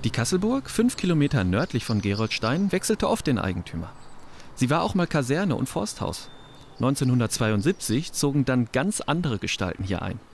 Die Kasselburg, 5 Kilometer nördlich von Gerolstein, wechselte oft den Eigentümer. Sie war auch mal Kaserne und Forsthaus. 1972 zogen dann ganz andere Gestalten hier ein.